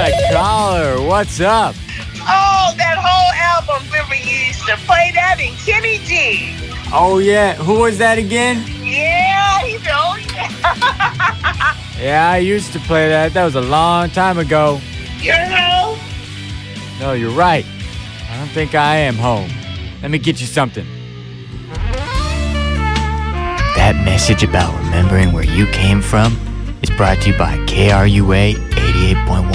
got a caller. What's up? Oh, that whole album, remember you used to play that in Kenny G. Oh, yeah. Who was that again? Yeah, he's the only. Yeah, I used to play that. That was a long time ago. You're home? No, you're right. I don't think I am home. Let me get you something. That message about remembering where you came from is brought to you by KRUA 88.1.